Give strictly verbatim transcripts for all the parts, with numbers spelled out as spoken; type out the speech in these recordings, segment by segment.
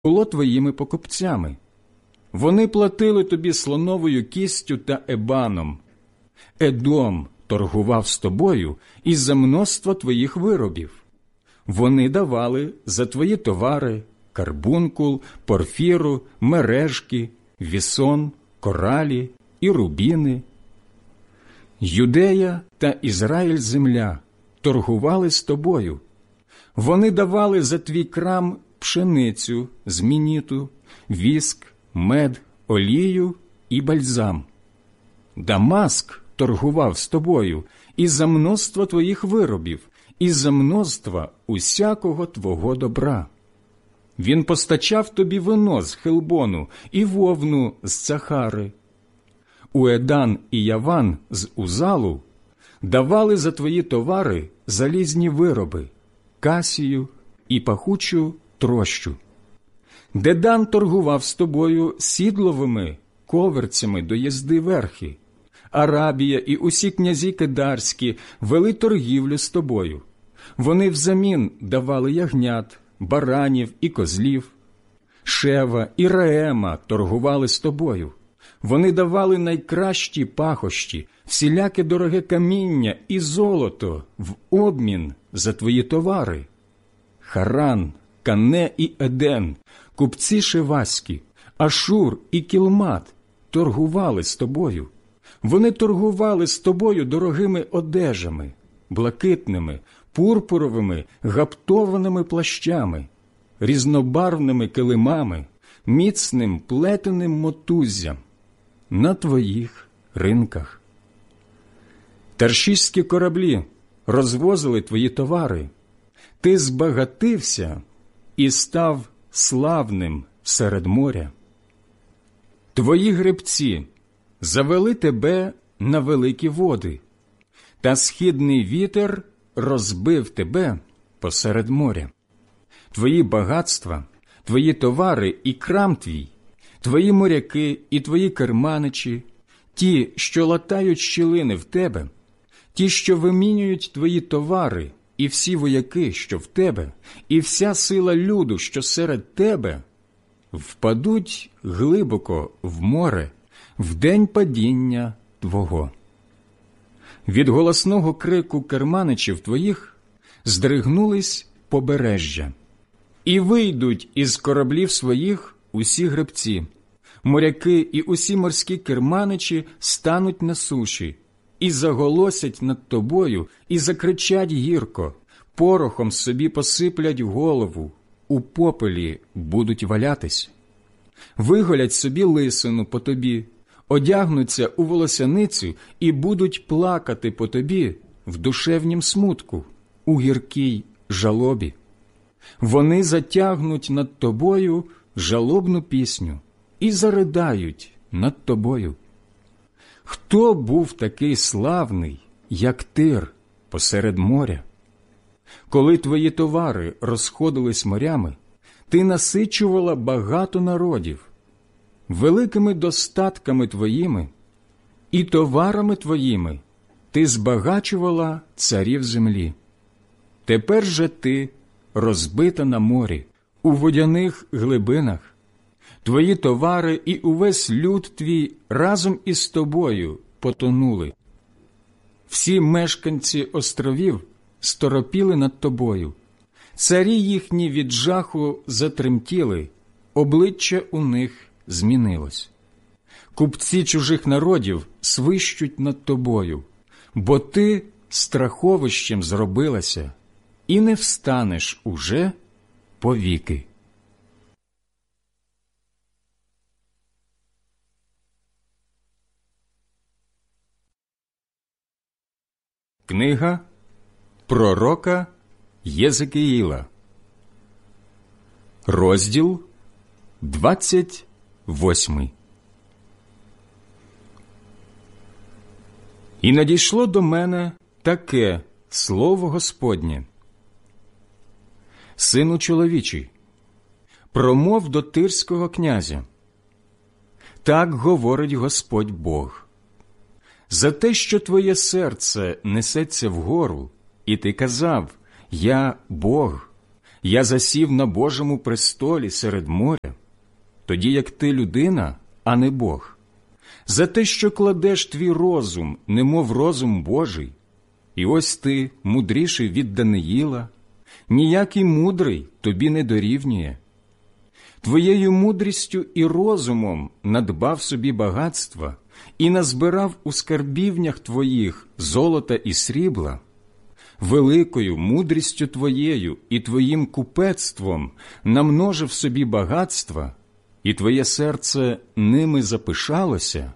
було твоїми покупцями. Вони платили тобі слоновою кістю та ебаном. Едом торгував з тобою із-за множства твоїх виробів. Вони давали за твої товари карбункул, порфіру, мережки, вісон, коралі і рубіни. Юдея та Ізраїль земля торгували з тобою. Вони давали за твій крам пшеницю з мініту, віск, мед, олію і бальзам. Дамаск торгував з тобою із-за множства твоїх виробів, із-за множства усякого твого добра. Він постачав тобі вино з Хелбону і вовну з Цахари. Уедан і Яван з Узалу давали за твої товари залізні вироби, касію і пахучу трощу. Дедан торгував з тобою сідловими коверцями до їзди верхи. Арабія і усі князі кедарські вели торгівлю з тобою. Вони взамін давали ягнят, баранів і козлів. Шева і Раема торгували з тобою. Вони давали найкращі пахощі, всіляке дороге каміння і золото в обмін за твої товари. Харан, Кане і Еден, купці шеваські, Ашур і Кілмат торгували з тобою. Вони торгували з тобою дорогими одежами, блакитними, пурпуровими, гаптованими плащами, різнобарвними килимами, міцним плетеним мотуззям на твоїх ринках. Таршиські кораблі розвозили твої товари. Ти збагатився і став славним серед моря. Твої гребці завели тебе на великі води, та східний вітер розбив тебе посеред моря. Твої багатства, твої товари і крам твій, твої моряки і твої керманичі, ті, що латають щілини в тебе, ті, що вимінюють твої товари, і всі вояки, що в тебе, і вся сила люду, що серед тебе, впадуть глибоко в море в день падіння твого. Від голосного крику керманичів твоїх здригнулись побережжя, і вийдуть із кораблів своїх усі гребці, моряки і усі морські керманичі стануть на суші, і заголосять над тобою, і закричать гірко, порохом собі посиплять голову, у попелі будуть валятись. Виголять собі лисину по тобі, одягнуться у волосяницю і будуть плакати по тобі в душевнім смутку, у гіркій жалобі. Вони затягнуть над тобою жалобну пісню і заридають над тобою. Хто був такий славний, як Тир посеред моря? Коли твої товари розходились морями, ти насичувала багато народів. Великими достатками твоїми і товарами твоїми ти збагачувала царів землі. Тепер же ти розбита на морі, у водяних глибинах. Твої товари і увесь люд твій разом із тобою потонули. Всі мешканці островів сторопіли над тобою. Царі їхні від жаху затремтіли, обличчя у них змінилось. Купці чужих народів свищуть над тобою, бо ти страховищем зробилася і не встанеш уже повіки. Книга пророка Єзекіїла, розділ двадцять восьмий. І надійшло до мене таке слово Господнє: Сину чоловічий, промов до тирського князя. Так говорить Господь Бог. За те, що твоє серце несеться вгору, і ти казав: «Я Бог, Я засів на Божому престолі серед моря, тоді як ти людина, а не Бог. За те, що кладеш твій розум, немов розум Божий, і ось ти мудріший від Даниїла, ніякий мудрий тобі не дорівнює. Твоєю мудрістю і розумом надбав собі багатства і назбирав у скарбівнях твоїх золота і срібла. Великою мудрістю твоєю і твоїм купецтвом намножив собі багатства, і твоє серце ними запишалося.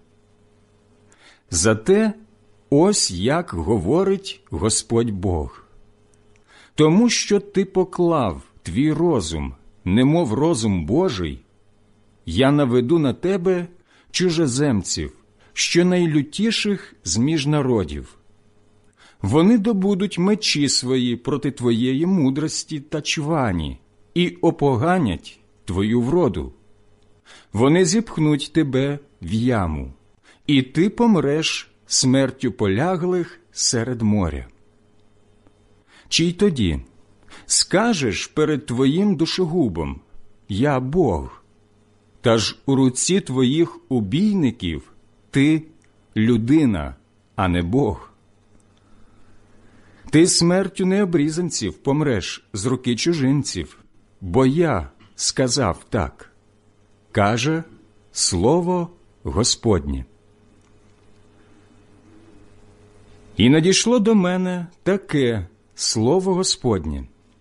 Зате ось як говорить Господь Бог. Тому що ти поклав твій розум, немов розум Божий, я наведу на тебе чужеземців, що найлютіших з-між народів. Вони добудуть мечі свої проти твоєї мудрості та чвані і опоганять твою вроду. Вони зіпхнуть тебе в яму, і ти помреш смертю поляглих серед моря. Чи й тоді скажеш перед твоїм душогубом: «Я Бог», та ж у руці твоїх убійників ти людина, а не Бог? Ти смертю необрізанців помреш з руки чужинців, бо я сказав так, каже слово Господнє. І надійшло до мене таке слово Господнє: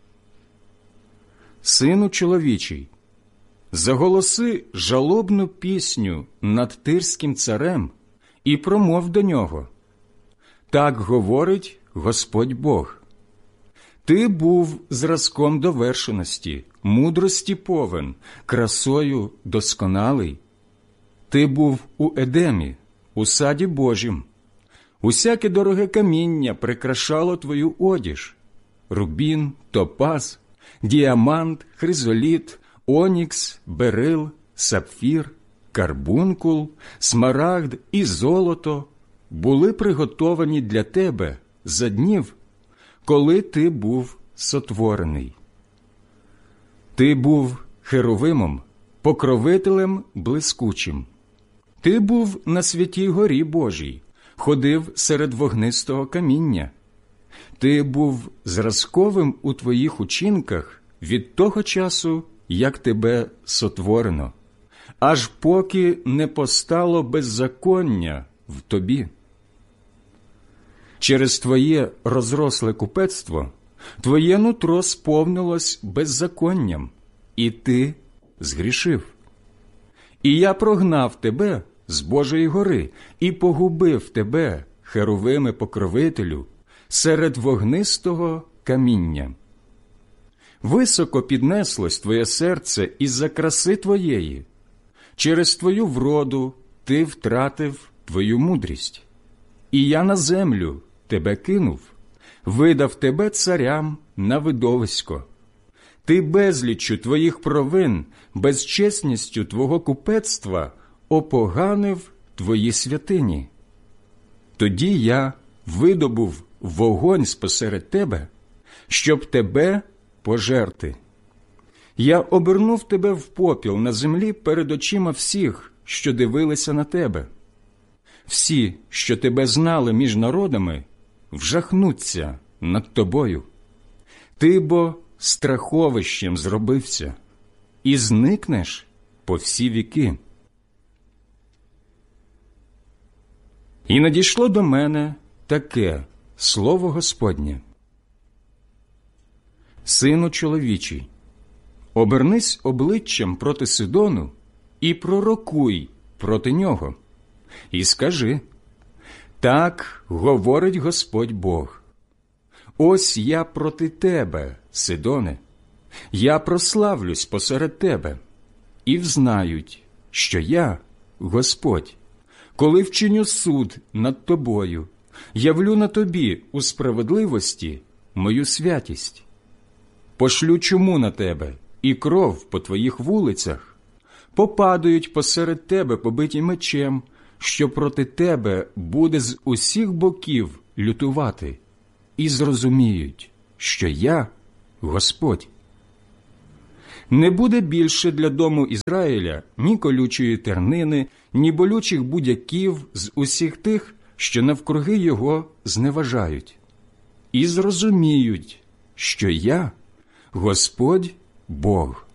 Сину чоловічий, заголоси жалобну пісню над Тирським царем і промов до нього. Так говорить Господь Бог. Ти був зразком довершеності, мудрості повен, красою досконалий. Ти був у Едемі, у саді Божім. Усяке дороге каміння прикрашало твою одіж: рубін, топаз, діамант, хризоліт, онікс, берил, сапфір, карбункул, смарагд і золото були приготовані для тебе за днів, коли ти був сотворений. Ти був херовимом, покровителем блискучим. Ти був на святій горі Божій, ходив серед вогнистого каміння. Ти був зразковим у твоїх учинках від того часу, як тебе сотворено, аж поки не постало беззаконня в тобі. Через твоє розросле купецтво твоє нутро сповнилось беззаконням, і ти згрішив. І я прогнав тебе з Божої гори і погубив тебе, херовиме покровителю, серед вогнистого каміння. Високо піднеслось твоє серце із-за краси твоєї. Через твою вроду ти втратив твою мудрість. І я на землю тебе кинув, видав тебе царям на видовисько. Ти безліччю твоїх провин, безчесністю твого купецтва опоганив твої святині. Тоді я видобув вогонь спосеред тебе, щоб тебе пожерти. Я обернув тебе в попіл на землі перед очима всіх, що дивилися на тебе. Всі, що тебе знали між народами, вжахнуться над тобою. Ти бо страховищем зробився, і зникнеш по всі віки. І надійшло до мене таке слово Господнє: Сину чоловічий, обернись обличчям проти Сидону і пророкуй проти нього, і скажи: так говорить Господь Бог. Ось я проти тебе, Сидоне, я прославлюсь посеред тебе, і взнають, що я, Господь, коли вчиню суд над тобою, явлю на тобі у справедливості мою святість. Пошлю чуму на тебе і кров по твоїх вулицях, попадають посеред тебе побиті мечем, що проти тебе буде з усіх боків лютувати, і зрозуміють, що я Господь. Не буде більше для дому Ізраїля ні колючої тернини, ні болючих будяків з усіх тих, що навкруги його зневажають. І зрозуміють, що я – Господь Бог.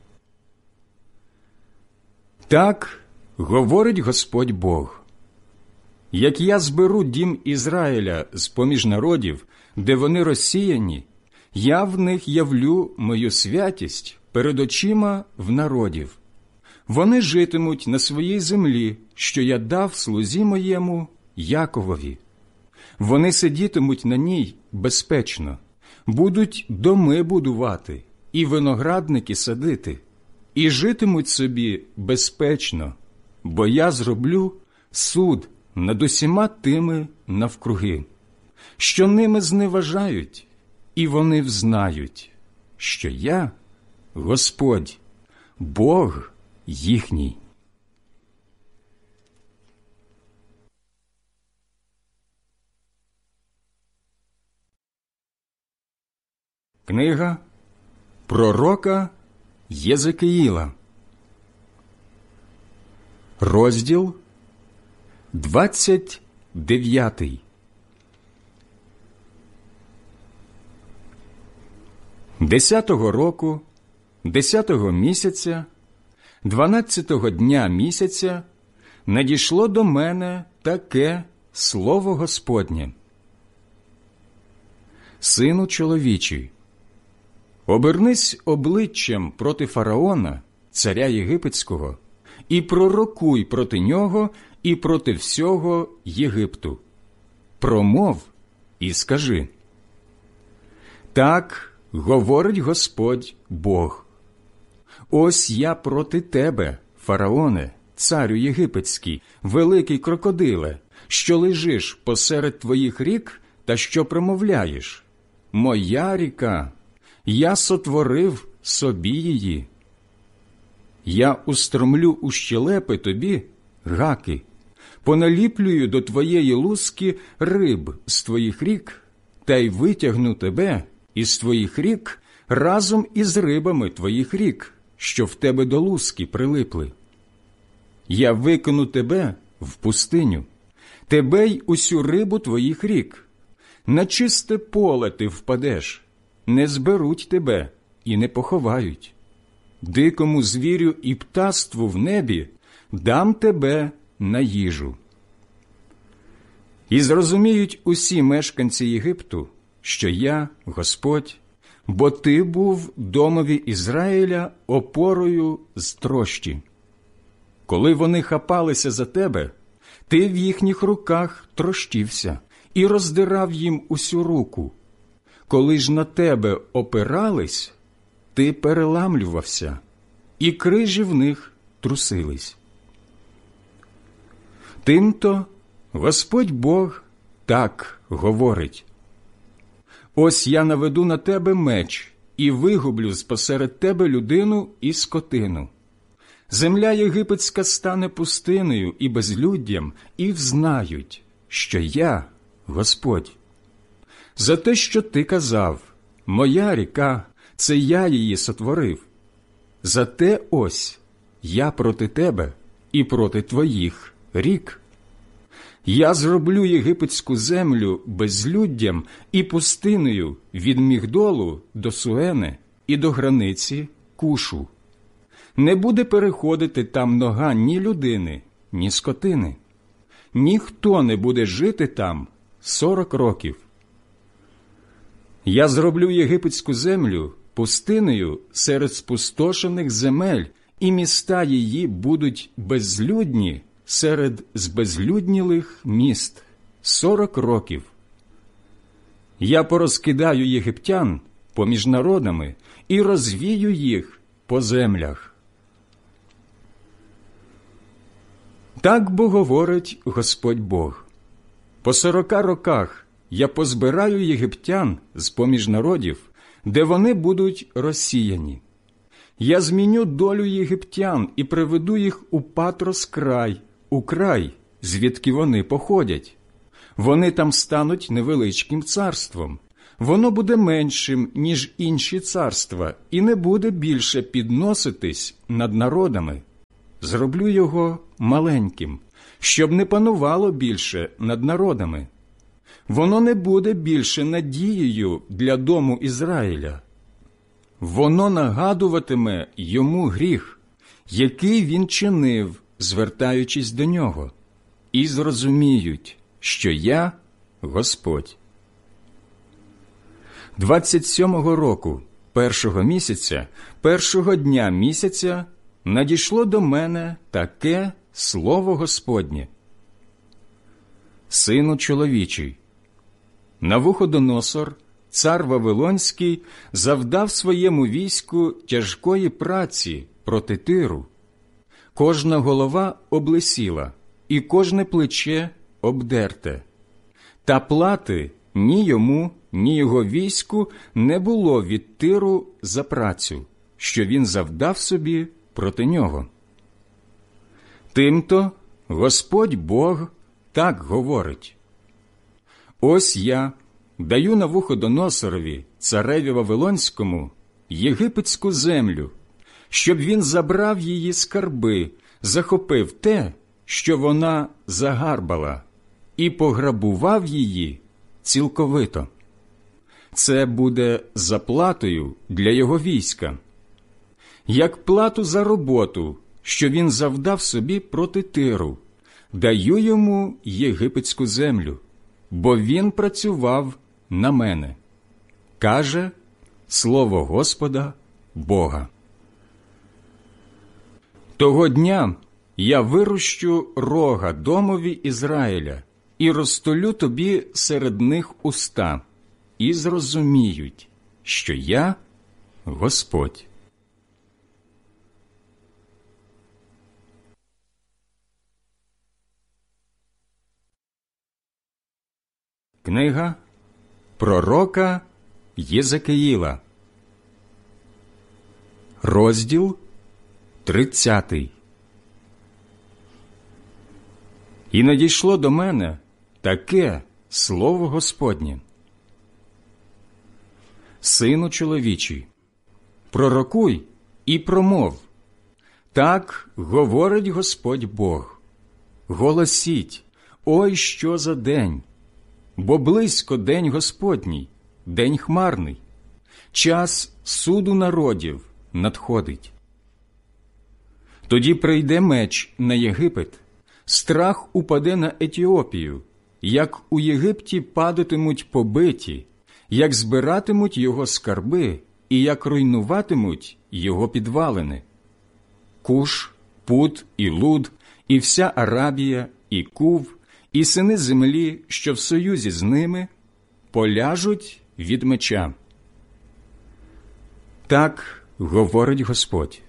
Так говорить Господь Бог. Як я зберу дім Ізраїля з-поміж народів, де вони розсіяні, я в них явлю мою святість перед очима в народів. Вони житимуть на своїй землі, що я дав слузі моєму Яковові. Вони сидітимуть на ній безпечно, будуть доми будувати і виноградники садити, і житимуть собі безпечно, бо я зроблю суд над усіма тими навкруги, що ними зневажають, і вони взнають, що я – Господь, Бог їхній. Книга пророка Єзекиїла, розділ двадцять дев'ятий. Десятого року, десятого місяця, дванадцятого дня місяця надійшло до мене таке слово Господнє. Сину чоловічий, обернись обличчям проти фараона, царя єгипетського, і пророкуй проти нього і проти всього Єгипту. Промов і скажи: так говорить Господь Бог. Ось я проти тебе, фараоне, царю єгипетський, великий крокодиле, що лежиш посеред твоїх рік та що промовляєш: моя ріка, я сотворив собі її. Я устромлю у щелепи тобі гаки, поналіплюю до твоєї луски риб з твоїх рік, та й витягну тебе із твоїх рік разом із рибами твоїх рік, що в тебе до луски прилипли. Я викину тебе в пустиню, тебе й усю рибу твоїх рік. На чисте поле ти впадеш, не зберуть тебе і не поховають. Дикому звірю і птаству в небі дам тебе на їжу. І зрозуміють усі мешканці Єгипту, що я, Господь, бо ти був домові Ізраїля опорою з трощі. Коли вони хапалися за тебе, ти в їхніх руках трощився і роздирав їм усю руку. Коли ж на тебе опирались, ти переламлювався, і крижі в них трусились. Тимто Господь Бог так говорить: ось я наведу на тебе меч і вигублю спосеред тебе людину і скотину. Земля єгипетська стане пустиною і безлюддям, і взнають, що я Господь. За те, що ти казав: моя ріка, це я її сотворив. Зате ось я проти тебе і проти твоїх рік. Я зроблю єгипетську землю безлюддям і пустиною від Мігдолу до Суени і до границі Кушу. Не буде переходити там нога ні людини, ні скотини. Ніхто не буде жити там сорок років. Я зроблю єгипетську землю пустиною серед спустошених земель, і міста її будуть безлюдні серед збезлюднілих міст сорок років. Я порозкидаю єгиптян поміж народами і розвію їх по землях. Так бо говорить Господь Бог: по сорока роках я позбираю єгиптян з-поміж народів, де вони будуть розсіяні. Я зміню долю єгиптян і приведу їх у Патрос край, у край, звідки вони походять. Вони там стануть невеличким царством, Воно буде меншим, ніж інші царства, і не буде більше підноситись над народами. Зроблю його маленьким, щоб не панувало більше над народами. Воно не буде більше надією для дому Ізраїля. Воно нагадуватиме йому гріх, який він чинив, звертаючись до нього, і зрозуміють, що я – Господь. Двадцять сьомого року, першого місяця, першого дня місяця, надійшло до мене таке слово Господнє. Сину чоловічий, Навуходоносор, цар Вавилонський, завдав своєму війську тяжкої праці проти Тиру. Кожна голова облисіла, і кожне плече обдерте. Та плати ні йому, ні його війську не було від Тиру за працю, що він завдав собі проти нього. Тимто Господь Бог так говорить: «Ось я даю Навуходоносорові, цареві Вавилонському, єгипетську землю, щоб він забрав її скарби, захопив те, що вона загарбала, і пограбував її цілковито. Це буде заплатою для його війська, як плату за роботу, що він завдав собі проти Тиру. Даю йому єгипетську землю, бо він працював на мене, каже слово Господа Бога. Того дня я вирощу рога домові Ізраїля і розтолю тобі серед них уста, і зрозуміють, що я Господь». Книга пророка Єзекиїла, розділ тридцятий. І надійшло до мене таке слово Господнє: «Сину чоловічий, пророкуй і промов, так говорить Господь Бог. Голосіть, ой, що за день! Бо близько день Господній, день хмарний, час суду народів надходить. Тоді прийде меч на Єгипет, страх упаде на Етіопію, як у Єгипті падатимуть побиті, як збиратимуть його скарби і як руйнуватимуть його підвалини. Куш, Пут і Луд, і вся Арабія, і Кув, і сини землі, що в союзі з ними, поляжуть від меча. Так говорить Господь.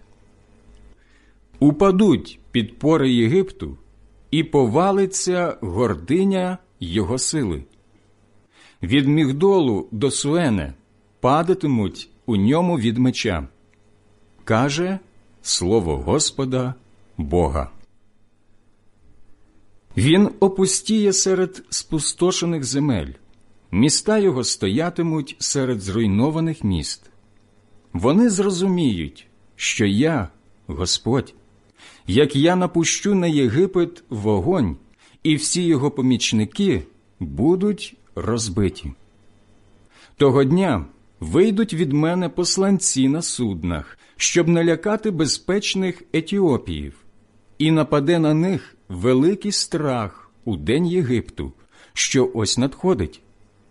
Упадуть підпори Єгипту, і повалиться гординя його сили. Від Мігдолу до Суене падатимуть у ньому від меча, каже слово Господа Бога. Він опустіє серед спустошених земель, міста його стоятимуть серед зруйнованих міст. Вони зрозуміють, що я, Господь, як я напущу на Єгипет вогонь, і всі його помічники будуть розбиті. Того дня вийдуть від мене посланці на суднах, щоб налякати безпечних Етіопіїв, і нападе на них великий страх у день Єгипту, що ось надходить.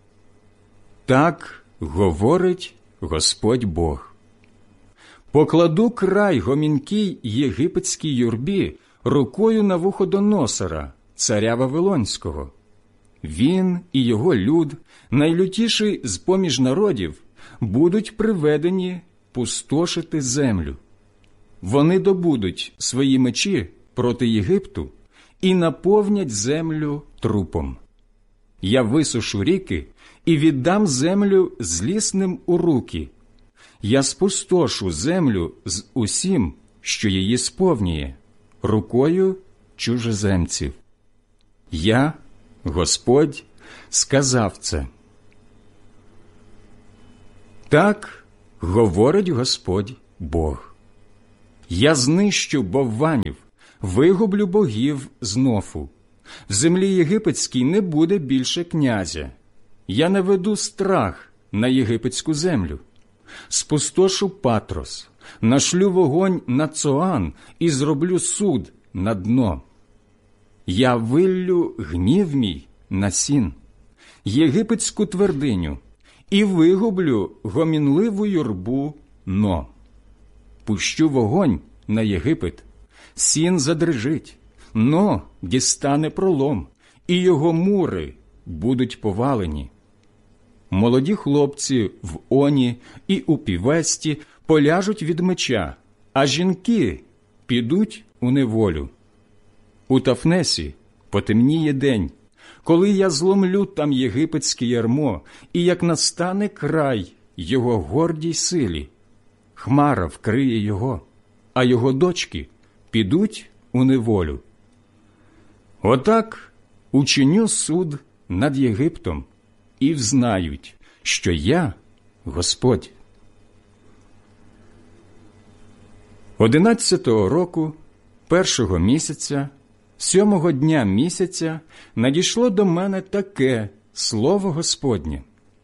Так говорить Господь Бог. Покладу край гомінкій єгипетській юрбі рукою Навуходоносора, царя Вавилонського. Він і його люд, найлютіший з-поміж народів, будуть приведені пустошити землю. Вони добудуть свої мечі проти Єгипту і наповнять землю трупом. Я висушу ріки і віддам землю злісним у руки. Я спустошу землю з усім, що її сповнює, рукою чужеземців. Я, Господь, сказав це. Так говорить Господь Бог. Я знищу бовванів, вигублю богів з Нофу. В землі єгипетській не буде більше князя. Я наведу страх на єгипетську землю. Спустошу Патрос, нашлю вогонь на Цоан і зроблю суд на дно. Я виллю гнів мій на Сін, єгипетську твердиню, і вигублю гомінливу юрбу Но. Пущу вогонь на Єгипет, Сін задрижить, Но дістане пролом, і його мури будуть повалені. Молоді хлопці в Оні і у Півесті поляжуть від меча, а жінки підуть у неволю. У Тафнесі потемніє день, коли я зломлю там єгипетське ярмо, і як настане край його гордій силі, хмара вкриє його, а його дочки підуть у неволю. Отак учиню суд над Єгиптом, і взнають, що я Господь. Одинадцятого року, першого місяця, сьомого дня місяця, надійшло до мене таке слово Господнє.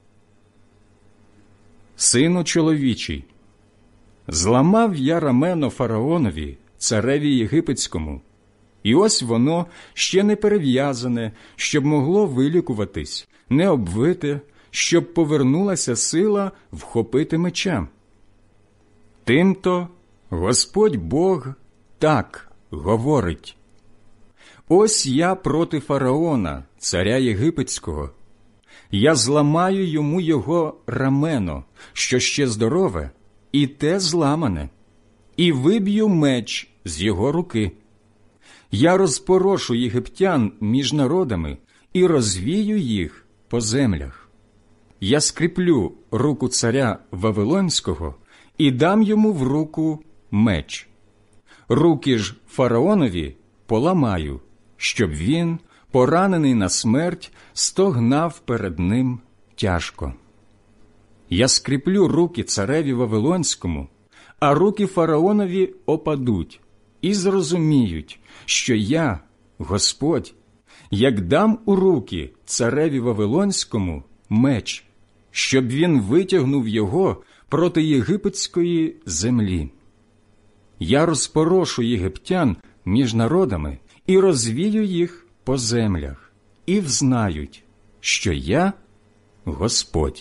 Сину чоловічий, зламав я рамено фараонові, цареві єгипетському, і ось воно ще не перев'язане, щоб могло вилікуватись, не обвите, щоб повернулася сила вхопити меча. Тимто Господь Бог так говорить. Ось я проти фараона, царя єгипетського. Я зламаю йому його рамено, що ще здорове, і те зламане, і виб'ю меч з його руки. Я розпорошу єгиптян між народами і розвію їх по землях. Я скріплю руку царя Вавилонського і дам йому в руку меч. Руки ж фараонові поламаю, щоб він, поранений на смерть, стогнав перед ним тяжко. Я скріплю руки цареві Вавилонському, а руки фараонові опадуть і зрозуміють, що я, Господь, як дам у руки цареві Вавилонському меч, щоб він витягнув його проти єгипетської землі. Я розпорошу єгиптян між народами і розвію їх по землях, і взнають, що я Господь.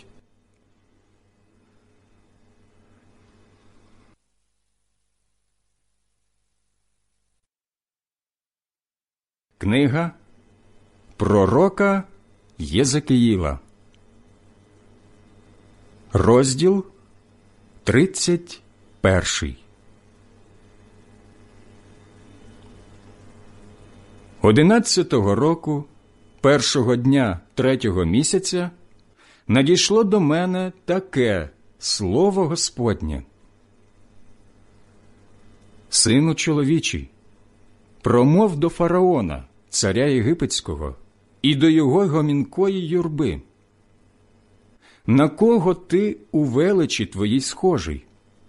Книга пророка Єзекіїла, розділ тридцять перший. Одинадцятого року, першого дня третього місяця, надійшло до мене таке слово Господнє. Сину чоловічий, промов до фараона, царя єгипетського, і до його гомінкої юрби. На кого ти у величі твоїй схожий?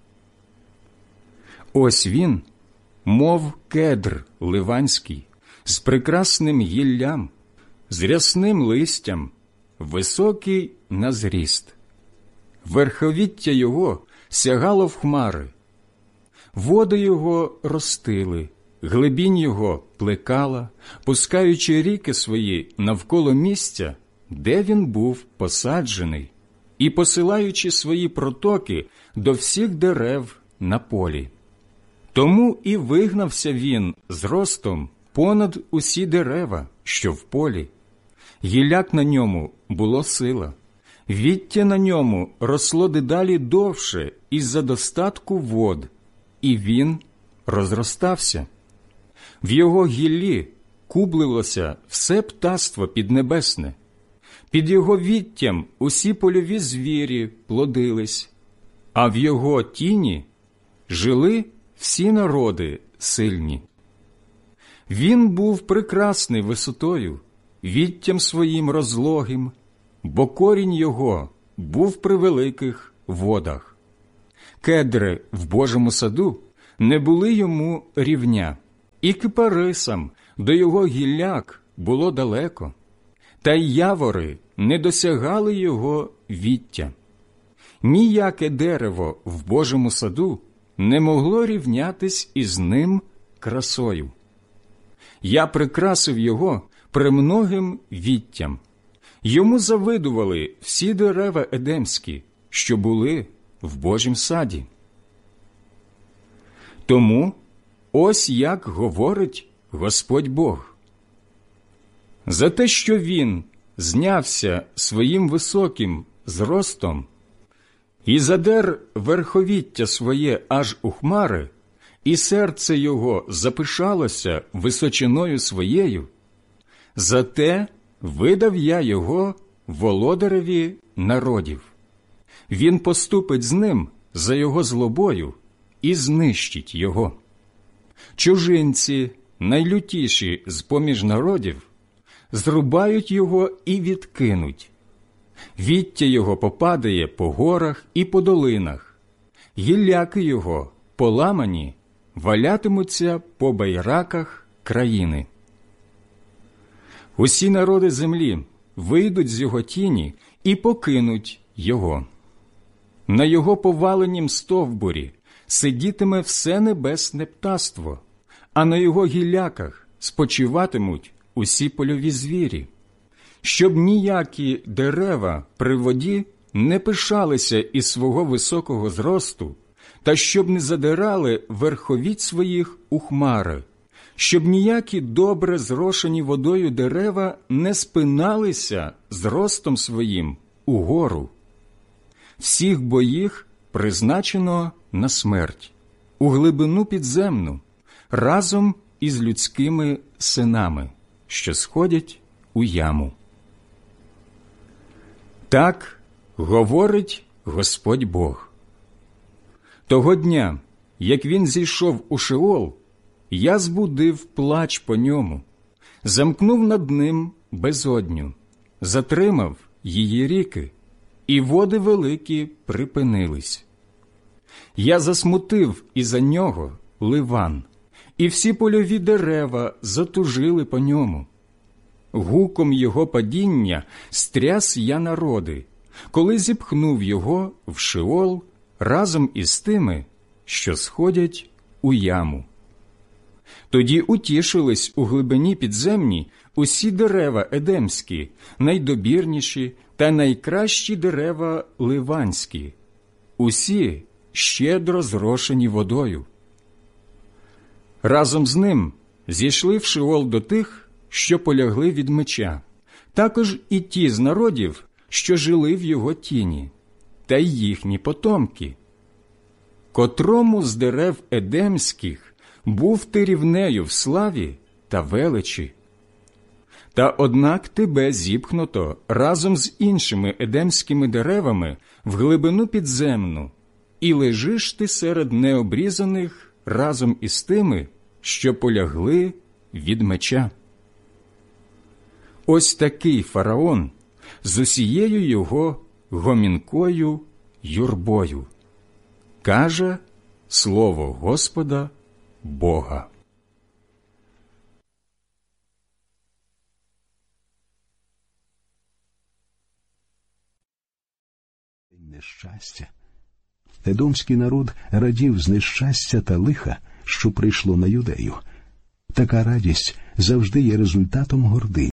Ось він, мов кедр ливанський, з прекрасним гіллям, з рясним листям, високий на зріст. Верховіття його сягало в хмари. Води його ростили, глибінь його плекала, пускаючи ріки свої навколо місця, де він був посаджений, і посилаючи свої протоки до всіх дерев на полі. Тому і вигнався він з ростом понад усі дерева, що в полі. Гілляк на ньому було сила, віття на ньому росло дедалі довше із-за достатку вод, і він розростався. В його гіллі кублилося все птаство піднебесне, під його віттям усі польові звірі плодились, а в його тіні жили всі народи сильні. Він був прекрасний висотою, віттям своїм розлогим, бо корінь його був при великих водах. Кедри в Божому саду не були йому рівня, і кипарисам до його гілляк було далеко, та й явори не досягали його віття. Ніяке дерево в Божому саду не могло рівнятись із ним красою. Я прикрасив його премногим віттям. Йому завидували всі дерева едемські, що були в Божім саді. Тому ось як говорить Господь Бог. За те, що він знявся своїм високим зростом і задер верховіття своє аж у хмари, і серце його запишалося височиною своєю, зате видав я його володареві народів. Він поступить з ним за його злобою і знищить його. Чужинці, найлютіші з-поміж народів, зрубають його і відкинуть. Віття його попадає по горах і по долинах, гілляки його, поламані, валятимуться по байраках країни. Усі народи землі вийдуть з його тіні і покинуть його. На його поваленім стовбурі сидітиме все небесне птаство, а на його гілляках спочиватимуть усі польові звірі, щоб ніякі дерева при воді не пишалися із свого високого зросту, та щоб не задирали верховіть своїх у хмари, щоб ніякі добре зрошені водою дерева не спиналися зростом своїм угору. Всіх бо їх призначено на смерть, у глибину підземну, разом із людськими синами, що сходять у яму. Так говорить Господь Бог. Того дня, як він зійшов у Шеол, я збудив плач по ньому, замкнув над ним безодню, затримав її ріки, і води великі припинились. Я засмутив із-за нього Ливан, і всі польові дерева затужили по ньому. Гуком його падіння стряс я народи, коли зіпхнув його в Шеол разом із тими, що сходять у яму. Тоді утішились у глибині підземній усі дерева едемські, найдобірніші та найкращі дерева ливанські, усі щедро зрошені водою. Разом з ним зійшли в Шеол до тих, що полягли від меча, також і ті з народів, що жили в його тіні, та й їхні потомки. Котрому з дерев едемських був ти рівнею в славі та величі. Та однак тебе зіпхнуто разом з іншими едемськими деревами в глибину підземну, і лежиш ти серед необрізаних разом із тими, що полягли від меча. Ось такий фараон з усією його гомінкою юрбою, каже слово Господа Бога. Нещастя. Едомський народ радів з нещастя та лиха, що прийшло на юдею. Така радість завжди є результатом гордині.